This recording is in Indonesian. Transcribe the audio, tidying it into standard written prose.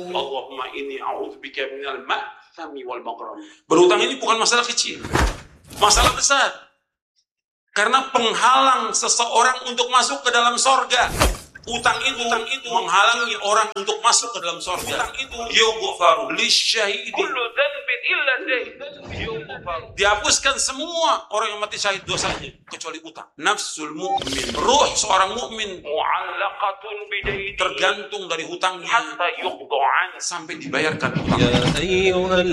Allahumma inni a'udzubika minal ma'thami wal maghram. Berhutang ini bukan masalah kecil, masalah besar. Karena penghalang seseorang untuk masuk ke dalam sorga. Utang itu menghalangi orang untuk masuk ke dalam sorga. Utang itu yughfaru lisyahidi kullu dhanbin illa dayn. Dihapuskan semua orang yang mati syahid dosanya kecuali utang. Nafsul mu'min, ruh seorang mukmin mu'allaqatun bidayn, tergantung dari hutangnya hatta yuqda'an, sampai dibayarkan utang.